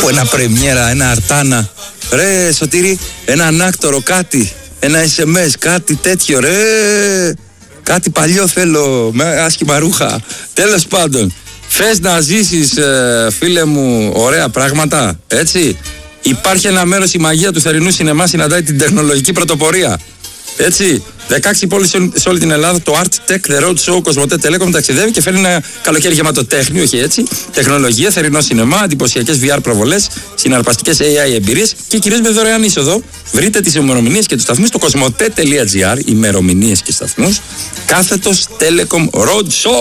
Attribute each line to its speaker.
Speaker 1: Πω ένα πρεμιέρα, ένα αρτάνα. Ρε Σωτήρη, ένα ανάκτορο, κάτι. Ένα SMS, κάτι τέτοιο, ρε. Κάτι παλιό θέλω, με άσχημα ρούχα. Τέλος πάντων, θες να ζήσεις, φίλε μου, ωραία πράγματα, έτσι. Υπάρχει ένα μέρος, η μαγεία του θερινού σινεμά συναντάει την τεχνολογική πρωτοπορία. Έτσι, 16 πόλεις σε όλη την Ελλάδα, το Art Tech, The Road Show, Κοσμοτέ Telecom ταξιδεύει και φέρνει ένα καλοκαίρι γεμάτο τέχνη, όχι έτσι. Τεχνολογία, θερινό σινεμά, εντυπωσιακές VR προβολές, συναρπαστικές AI εμπειρίες και κυρίως με δωρεάν είσοδο. Βρείτε τις ημερομηνίες και τους σταθμούς στο κοσμοτέ.gr, ημερομηνίες και σταθμούς, / Telecom Road Show.